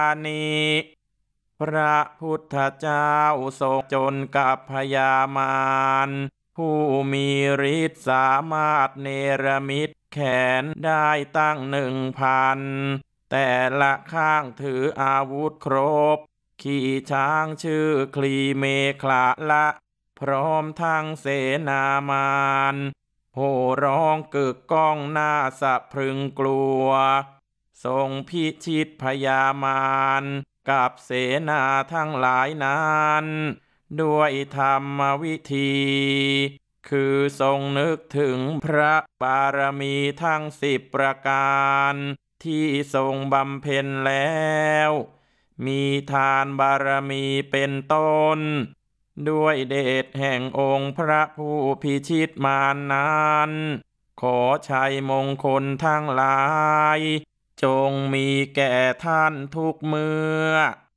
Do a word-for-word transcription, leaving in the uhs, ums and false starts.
นิพระพุทธเจ้าทรงจนกับพญามารผู้มีฤทธิ์สามารถเนรมิตแขนได้ตั้งหนึ่งพันแต่ละข้างถืออาวุธครบขี่ช้างชื่อคลีเมขลาละพร้อมทั้งเสนามารโห่ร้องกึกก้องหน้าสะพรึงกลัวทรงพิชิตพญามารกับเสนาทั้งหลายนั้นด้วยธรรมวิธีคือทรงนึกถึงพระบารมีทั้งสิบประการที่ทรงบำเพ็ญแล้วมีทานบารมีเป็นต้นด้วยเดชแห่งองค์พระผู้พิชิตมารนั้นขอชัยมงคลทั้งหลายจงมีแก่ท่านทุกเมื่อ